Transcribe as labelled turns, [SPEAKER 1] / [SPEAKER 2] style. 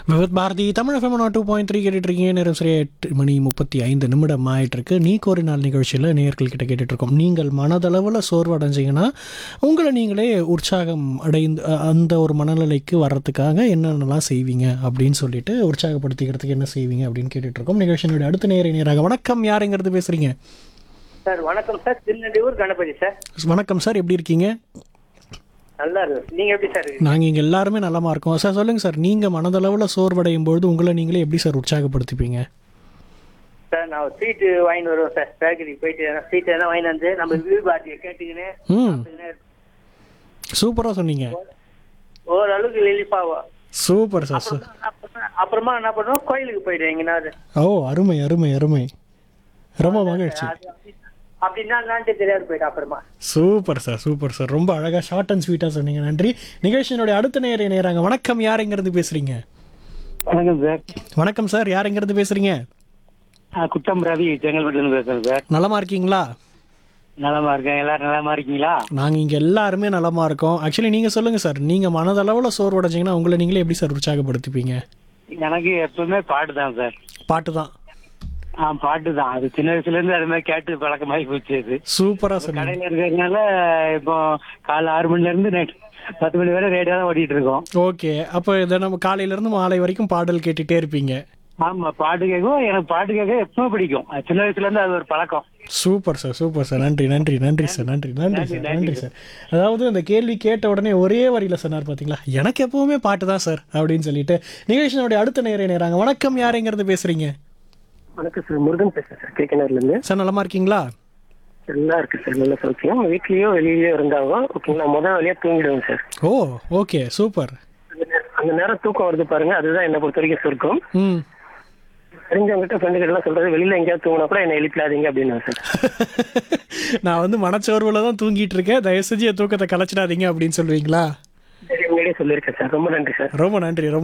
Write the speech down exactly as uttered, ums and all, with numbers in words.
[SPEAKER 1] விவத் Bharathi Tamil FM two point three கேட்டுட்டு இருக்கீங்க. நேரம் சரியா எட்டு மணி முப்பத்தி ஐந்து நிமிடம் ஆயிட்டு இருக்கு. நீக்கு ஒரு நாள் நிகழ்ச்சியில் நேயர்கள் கிட்ட கேட்டுட்டு இருக்கோம். நீங்கள் மனதளவில் சோர்வடைஞ்சிங்கன்னா உங்களை நீங்களே உற்சாகம் அடைந்து அ- அந்த ஒரு மனநிலைக்கு வர்றதுக்காக என்னென்னலாம் செய்வீங்க அப்படின்னு சொல்லிட்டு உற்சாகப்படுத்திக்கிறதுக்கு என்ன செய்வீங்க அப்படின்னு கேட்டுட்டு இருக்கோம். நிகழ்ச்சியினுடைய அடுத்த நேர நேராக வணக்கம், யாருங்கிறது பேசுறீங்க?
[SPEAKER 2] சார் வணக்கம் சார், திருநெல்வேலூர் கணபதி சார்.
[SPEAKER 1] வணக்கம் சார், எப்படி இருக்கீங்க?
[SPEAKER 2] நல்லா இருக்கு. நீங்க எப்படி சார் இருக்கீங்க?
[SPEAKER 1] நாங்கள் இங்கே எல்லாருமே நலமா இருக்கோம் சார். சொல்லுங்க சார், நீங்கள் மனதளவில் சோர்வடையும் பொழுது உங்களை நீங்களே எப்படி சார் உற்சாகப்படுத்திப்பீங்க?
[SPEAKER 2] சார் நான் சீட்டு வாங்கிட்டு வருவோம் சார். பேக்கரிக்கு போயிட்டு சீட்டு எல்லாம் வாங்கிட்டு வந்து நம்ம விவி பாரதியை கேட்டுக்கின்னு
[SPEAKER 1] ம், சூப்பராக சொன்னீங்க.
[SPEAKER 2] ஓரளவுக்கு ரிலீஃப் ஆகும்.
[SPEAKER 1] Super sir sir.
[SPEAKER 2] அப்புறமா என்ன பண்ணுவோம், கோயிலுக்கு போயிடுவேன் எங்கேனாவது.
[SPEAKER 1] ஓ, அருமை அருமை அருமை, ரொம்ப மகிழ்ச்சி.
[SPEAKER 2] அது அப்படி- அப்படின்னா என்னான்ட்டு தெரியாது போயிட்டு அப்புறமா.
[SPEAKER 1] சூப்பர் சார் சூப்பர் சார், ரொம்ப அழகாக ஷார்ட் அண்ட் ஸ்வீட்டாக சொன்னீங்க. நன்றி. நிகழ்ச்சியினுடைய அடுத்த நேர நேராங்க. வணக்கம், யாருங்கிறது பேசுறீங்க?
[SPEAKER 3] வணக்கம் சார்.
[SPEAKER 1] வணக்கம் சார், யாருங்கிறது பேசுறீங்க?
[SPEAKER 3] ஆ, குட்டம் ரவி செங்கல்பட்டுலேருந்து பேசுறேன் சார்.
[SPEAKER 1] நலமா இருக்கீங்களா?
[SPEAKER 3] நலமா இருக்கேன். எல்லாரும் நலமா இருக்கீங்களா?
[SPEAKER 1] நாங்கள் இங்கே எல்லாருமே நலமா இருக்கோம். ஆக்சுவலி நீங்கள் சொல்லுங்கள் சார், நீங்கள் மனதளவில் சோர்வடைஞ்சிங்கன்னா உங்களை நீங்களே எப்படி சார் உற்சாகப்படுத்திப்பீங்க?
[SPEAKER 3] எனக்கு எப்பவுமே பாட்டு தான் சார்.
[SPEAKER 1] பாட்டு தான்.
[SPEAKER 3] ஆ, பாட்டு தான். அது சின்ன வயசுல இருந்து அது மாதிரி கேட்டு பழக்கமாகி போச்சு. அது
[SPEAKER 1] சூப்பராக சொன்னீங்க.
[SPEAKER 3] கடையில இருக்கிறதுனால இப்போ காலைல ஆறு மணில இருந்து நைட் பத்து மணி வரை ரேடியோ தான் ஓடிட்டு இருக்கோம்.
[SPEAKER 1] ஓகே, அப்போ இதை நம்ம காலையிலேருந்து மாலை வரைக்கும் பாடல் கேட்டுகிட்டே இருப்பீங்க.
[SPEAKER 3] ஆமா, பாட்டு கேட்கும். எனக்கு பாட்டு கேட்க எப்பவும் பிடிக்கும். அது சின்ன வயசுல இருந்து அது ஒரு பழக்கம்.
[SPEAKER 1] சூப்பர் சார் சூப்பர் சார், நன்றி நன்றி நன்றி சார், நன்றி நன்றி சார், நன்றி சார். அதாவது அந்த கேள்வி கேட்ட உடனே ஒரே வரியில் சொன்னார் பார்த்தீங்களா, எனக்கு எப்பவுமே பாட்டு தான் சார் அப்படின்னு சொல்லிட்டு. நிகழ்ச்சியினுடைய அடுத்த நேர நேராங்க. வணக்கம், யாருங்கிறது பேசுறீங்க?
[SPEAKER 4] வணக்கம் சார், முருகன் பேசுறேன் சார், கேக்கனூர்ல இருந்து.
[SPEAKER 1] சார் நலமா இருக்கீங்களா?
[SPEAKER 4] நல்லா இருக்கு சார், நல்ல சௌக்கியம். வீட்லயோ வெளியிலயோ இருந்தாலும் ஓகேங்களா, முதல் வழியா தூங்கிடுவேன் சார்.
[SPEAKER 1] ஓ, ஓகே, சூப்பர்.
[SPEAKER 4] அந்த நே- அந்த நேரம் தூக்கம் வருது பாருங்க, அதுதான் என்னை பொறுத்த வரைக்கும் சொர்க்கம்.
[SPEAKER 1] ம்.
[SPEAKER 4] தெரிஞ்சவங்ககிட்ட ஃப்ரெண்டு கிட்ட எல்லாம் சொல்றது, வெளியில எங்கேயாவது தூங்கினா கூட என்னை எழுப்பிடாதீங்க அப்படின்னு சார்.
[SPEAKER 1] நான் வந்து மனச்சோர்வில் தான் தூங்கிட்டு இருக்கேன், தயவு செஞ்சு என் தூக்கத்தை கலைச்சிடாதீங்க அப்படின்னு சொல்லுவீங்களா?
[SPEAKER 4] சரி, முன்னாடியே சொல்லியிருக்கேன் சார். ரொம்ப நன்றி சார்.
[SPEAKER 1] ரொம்ப நன்றி ரொம்ப